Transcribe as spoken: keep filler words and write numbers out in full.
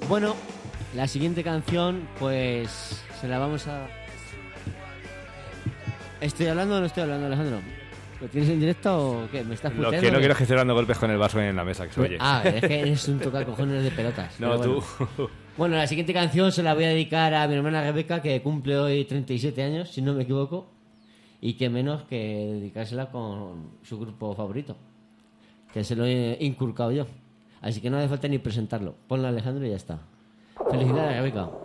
Bueno, la siguiente canción, pues se la vamos a... ¿Estoy hablando o no estoy hablando, Alejandro? ¿Lo tienes en directo o qué? ¿Me estás Lo puteando? que no quiero es que estés dando golpes con el vaso en la mesa, que se oye. Ah, es que eres un tocacojones de pelotas. No, Pero tú. Bueno. Bueno, la siguiente canción se la voy a dedicar a mi hermana Rebeca, que cumple hoy treinta y siete años, si no me equivoco. Y que menos que dedicársela con su grupo favorito, que se lo he inculcado yo. Así que no hace falta ni presentarlo. Ponla, Alejandro, y ya está. Felicidades, Rebeca.